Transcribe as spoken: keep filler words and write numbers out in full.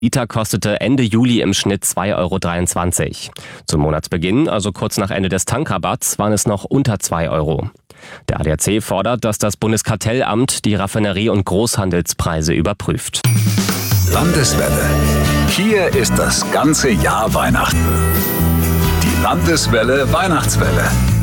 Liter kostete Ende Juli im Schnitt zwei Euro dreiundzwanzig. Zum Monatsbeginn, also kurz nach Ende des Tankrabatts, waren es noch unter zwei Euro. Der A D A C fordert, dass das Bundeskartellamt die Raffinerie- und Großhandelspreise überprüft. Landeswelle. Hier ist das ganze Jahr Weihnachten. Die Landeswelle Weihnachtswelle.